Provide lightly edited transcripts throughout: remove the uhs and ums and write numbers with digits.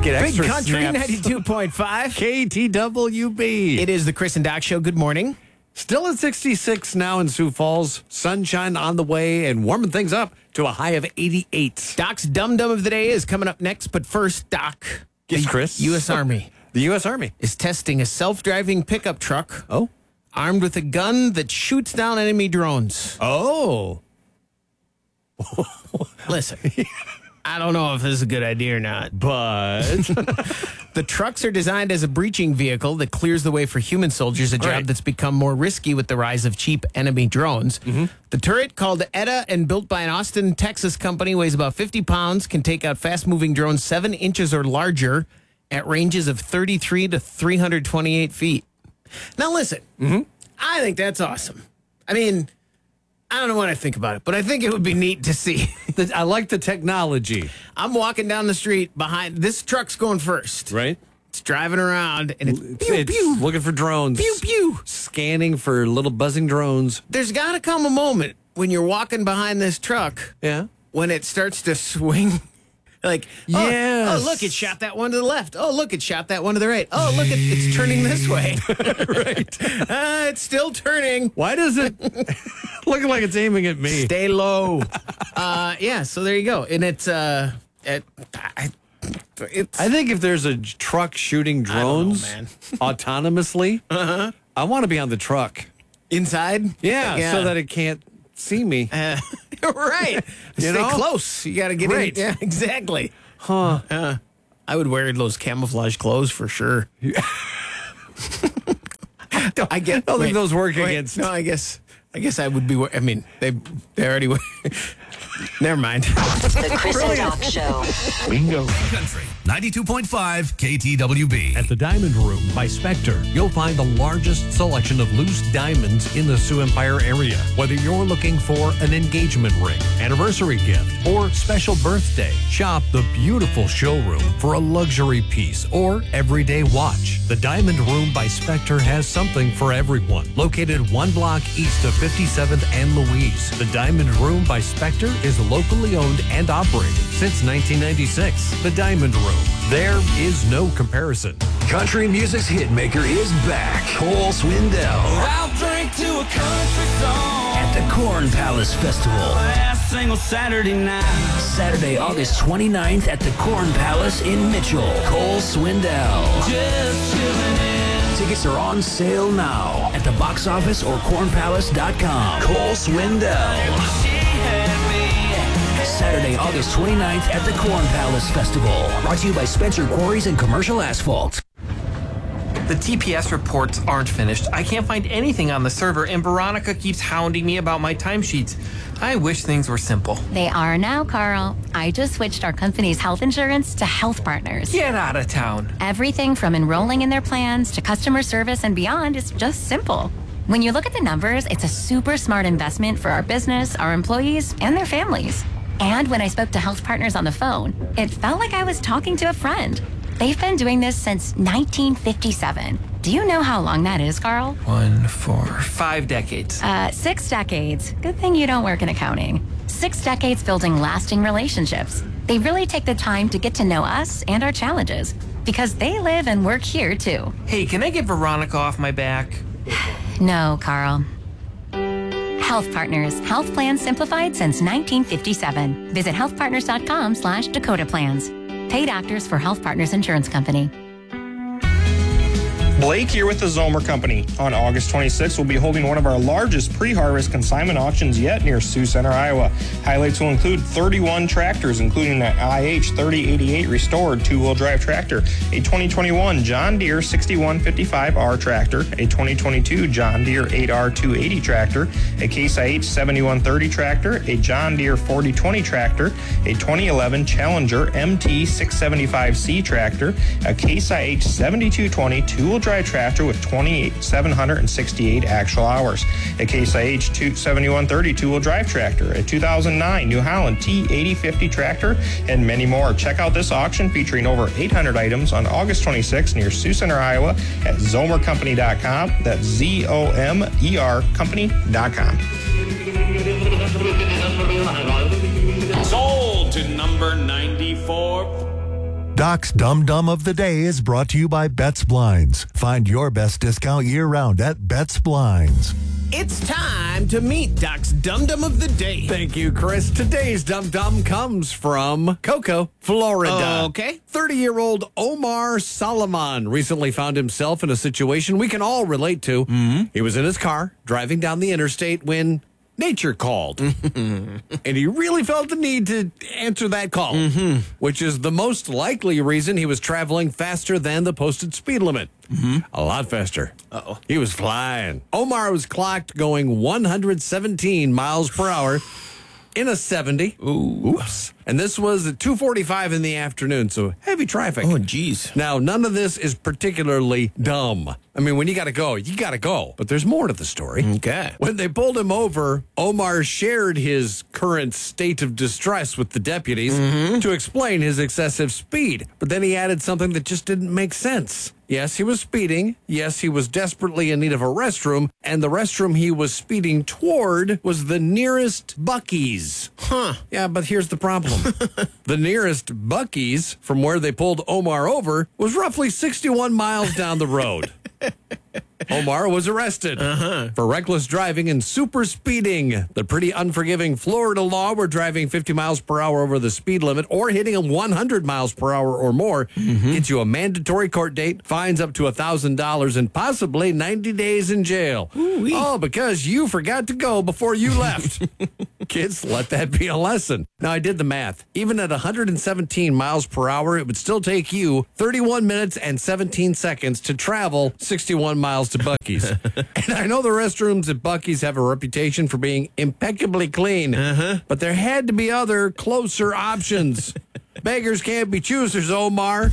Get Big extra Country snaps. 92.5. KTWB. It is the Chris and Doc Show. Good morning. Still at 66 now in Sioux Falls. Sunshine on the way and warming things up to a high of 88. Doc's Dum Dum of the Day is coming up next, but first, Doc. Yes, the Chris. U.S. Army The U.S. Army. is testing a self-driving pickup truck Oh. armed with a gun that shoots down enemy drones. Oh. Listen, I don't know if this is a good idea or not. But. The trucks are designed as a breaching vehicle that clears the way for human soldiers, a job Right. that's become more risky with the rise of cheap enemy drones. The turret, called Etta and built by an Austin, Texas company, weighs about 50 pounds, can take out fast-moving drones 7 inches or larger at ranges of 33 to 328 feet. Now, listen, I think that's awesome. I mean, I don't know what I think about it, but I think it would be neat to see. I like the technology. I'm walking down the street behind, this truck's going first. Right? It's driving around, and it's pew, It's pew, looking for drones. pew, pew. Scanning for little buzzing drones. There's got to come a moment when you're walking behind this truck Yeah. when it starts to swing. Like, oh, Yes. oh, look, it shot that one to the left. Oh, look, it shot that one to the right. Oh, look, it's turning this way. Right. It's still turning. Why does it look like it's aiming at me? Stay low. Yeah, so there you go. And it's, I think if there's a truck shooting drones man. autonomously, I want to be on the truck. inside. Yeah, so that it can't see me. Right. Stay know? close. You got to get Right. in. Yeah, exactly. I would wear those camouflage clothes for sure. I don't think those work against- No, I guess I would be. I mean, they already. Never mind. The Chris and Doc Show. Bingo. Country 92.5 KTWB. At the Diamond Room by Spectre, you'll find the largest selection of loose diamonds in the Sioux Empire area. Whether you're looking for an engagement ring, anniversary gift, or special birthday, shop the beautiful showroom for a luxury piece or everyday watch. The Diamond Room by Spectre has something for everyone. Located 1 block east of 57th and Louise, the Diamond Room by Spectre is locally owned and operated since 1996. The Diamond Room. There is no comparison. Country music's hitmaker is back. Cole Swindell I'll drink to a country song at the Corn Palace Festival. last single Saturday night. Saturday, August 29th at the Corn Palace in Mitchell. Cole Swindell. Just chilling in. Tickets are on sale now at the box office or cornpalace.com. Cole Swindell. She had me. Saturday, August 29th at the Corn Palace Festival. Brought to you by Spencer Quarries and Commercial Asphalt. The TPS reports aren't finished. I can't find anything on the server, and Veronica keeps hounding me about my timesheets. I wish things were simple. They are now, Carl. I just switched our company's health insurance to Health Partners. Get out of town. Everything from enrolling in their plans to customer service and beyond is just simple. When you look at the numbers, it's a super smart investment for our business, our employees, and their families. And when I spoke to Health Partners on the phone, it felt like I was talking to a friend. They've been doing this since 1957. Do you know how long that is, Carl? 1, 4, 5 decades. 6 decades. Good thing you don't work in accounting. 6 decades building lasting relationships. They really take the time to get to know us and our challenges because they live and work here too. Hey, can I get Veronica off my back? No, Carl. Health Partners. Health plans simplified since 1957. Visit healthpartners.com/Dakota Plans. Paid actors for Health Partners Insurance Company. Blake here with the Zomer Company. On August 26th, we'll be holding one of our largest pre-harvest consignment auctions yet near Sioux Center, Iowa. Highlights will include 31 tractors, including the IH 3088 restored two-wheel drive tractor, a 2021 John Deere 6155R tractor, a 2022 John Deere 8R280 tractor, a Case IH 7130 tractor, a John Deere 4020 tractor, a 2011 Challenger MT 675C tractor, a Case IH 7220 two-wheel drive tractor with 2,768 actual hours, a Case IH 7130 two-wheel drive tractor, a 2009 New Holland T8050 tractor, and many more. Check out this auction featuring over 800 items on August 26th near Sioux Center, Iowa at zomercompany.com. That's ZOMER company.com. Sold to number 94. Doc's Dum Dum of the Day is brought to you by Betts Blinds. Find your best discount year-round at Betts Blinds. It's time to meet Doc's Dum Dum of the Day. Thank you, Chris. Today's Dum Dum comes from Cocoa, Florida. Okay. 30-year-old Omar Solomon recently found himself in a situation we can all relate to. He was in his car, driving down the interstate when nature called. And he really felt the need to answer that call, which is the most likely reason he was traveling faster than the posted speed limit. A lot faster. Uh-oh. He was flying. Omar was clocked going 117 miles per hour in a 70. Oops. And this was at 2:45 in the afternoon, so heavy traffic. Oh, geez. Now, none of this is particularly dumb. I mean, when you got to go, you got to go. But there's more to the story. Okay. When they pulled him over, Omar shared his current state of distress with the deputies to explain his excessive speed. But then he added something that just didn't make sense. Yes, he was speeding. Yes, he was desperately in need of a restroom. And the restroom he was speeding toward was the nearest Buc-ee's. Huh. Yeah, but here's the problem. The nearest Buc-ee's from where they pulled Omar over was roughly 61 miles down the road. Omar was arrested for reckless driving and super speeding. The pretty unforgiving Florida law where driving 50 miles per hour over the speed limit or hitting 100 miles per hour or more gets you a mandatory court date, fines up to $1,000, and possibly 90 days in jail. Ooh-wee. All because you forgot to go before you left. Kids, let that be a lesson. Now, I did the math. Even at 117 miles per hour, it would still take you 31 minutes and 17 seconds to travel 61 miles to Buc-ee's. And I know the restrooms at Buc-ee's have a reputation for being impeccably clean, but there had to be other, closer options. Beggars can't be choosers, Omar.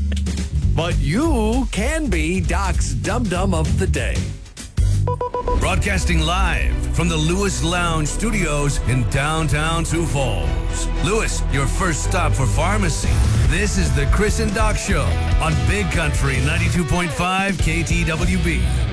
But you can be Doc's Dum Dum of the Day. Broadcasting live from the Lewis Lounge Studios in downtown Sioux Falls. Lewis, your first stop for pharmacy. This is the Chris and Doc Show on Big Country 92.5 KTWB.